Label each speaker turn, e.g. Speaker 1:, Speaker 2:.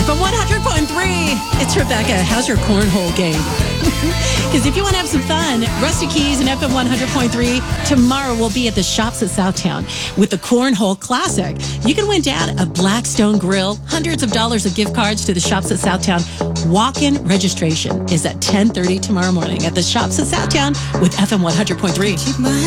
Speaker 1: FM 100.3. It's Rebecca. How's your cornhole game? Because if you want to have some fun, Rusty Keys and FM 100.3 tomorrow will be at the Shops at Southtown with the Cornhole Classic. You can win down a Blackstone Grill, hundreds of dollars of gift cards to the Shops at Southtown. Walk-in registration is at 10:30 tomorrow morning at the Shops at Southtown with FM 100.3.